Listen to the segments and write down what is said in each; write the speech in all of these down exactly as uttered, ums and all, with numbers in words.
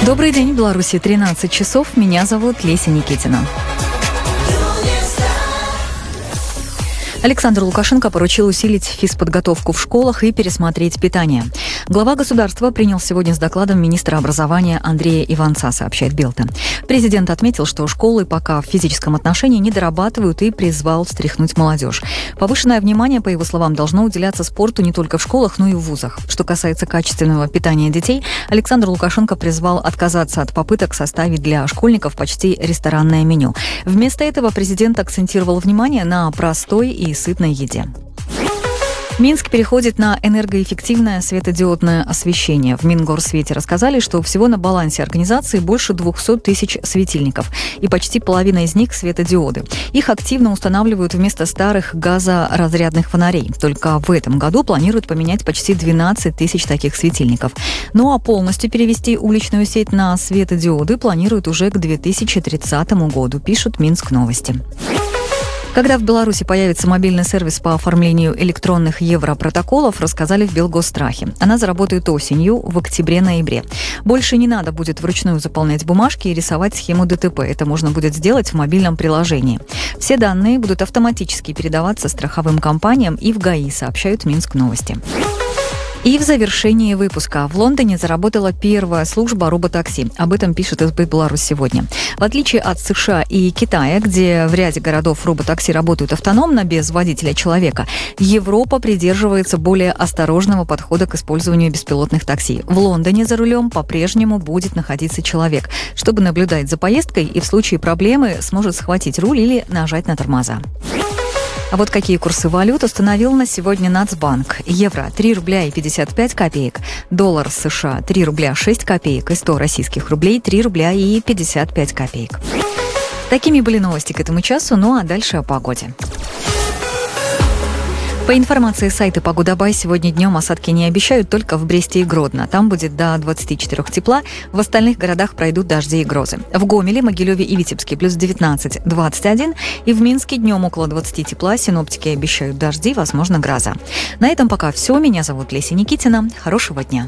Добрый день, в Беларуси тринадцать часов. Меня зовут Леся Никитина. Александр Лукашенко поручил усилить физподготовку в школах и пересмотреть питание. Глава государства принял сегодня с докладом министра образования Андрея Иванца, сообщает Белта. Президент отметил, что школы пока в физическом отношении не дорабатывают, и призвал встряхнуть молодежь. Повышенное внимание, по его словам, должно уделяться спорту не только в школах, но и в вузах. Что касается качественного питания детей, Александр Лукашенко призвал отказаться от попыток составить для школьников почти ресторанное меню. Вместо этого президент акцентировал внимание на простой и сытной еде. Минск переходит на энергоэффективное светодиодное освещение. В Мингорсвете рассказали, что всего на балансе организации больше двухсот тысяч светильников, и почти половина из них светодиоды. Их активно устанавливают вместо старых газоразрядных фонарей. Только в этом году планируют поменять почти двенадцать тысяч таких светильников. Ну а полностью перевести уличную сеть на светодиоды планируют уже к две тысячи тридцатому году, пишут Минск Новости. Когда в Беларуси появится мобильный сервис по оформлению электронных европротоколов, рассказали в Белгосстрахе. Она заработает осенью, в октябре-ноябре. Больше не надо будет вручную заполнять бумажки и рисовать схему ДТП. Это можно будет сделать в мобильном приложении. Все данные будут автоматически передаваться страховым компаниям и в ГАИ, сообщают Минск Новости. И в завершении выпуска. В Лондоне заработала первая служба роботакси. Об этом пишет СБ «Беларусь сегодня». В отличие от США и Китая, где в ряде городов роботакси работают автономно, без водителя-человека, Европа придерживается более осторожного подхода к использованию беспилотных такси. В Лондоне за рулем по-прежнему будет находиться человек, чтобы наблюдать за поездкой и в случае проблемы сможет схватить руль или нажать на тормоза. А вот какие курсы валют установил на сегодня Нацбанк. Евро – три рубля и пятьдесят пять копеек. Доллар США – три рубля шесть копеек. И сто российских рублей – три рубля и пятьдесят пять копеек. Такими были новости к этому часу, ну а дальше о погоде. По информации сайта «Погодабай», сегодня днем осадки не обещают, только в Бресте и Гродно. Там будет до двадцати четырёх тепла, в остальных городах пройдут дожди и грозы. В Гомеле, Могилеве и Витебске плюс девятнадцать - двадцать один, и в Минске днем около двадцати тепла, синоптики обещают дожди, возможно, гроза. На этом пока все. Меня зовут Леся Никитина. Хорошего дня.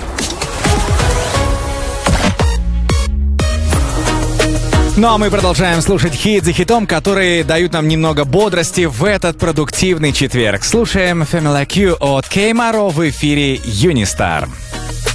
Ну а мы продолжаем слушать хит за хитом, которые дают нам немного бодрости в этот продуктивный четверг. Слушаем Family Q от Кеймаро в эфире Юнистар.